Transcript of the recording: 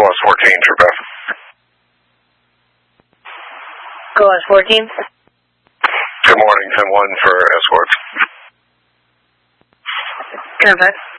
GoS 14, True Beth. GoS 14. Good morning, 10-1 for escorts. Perfect.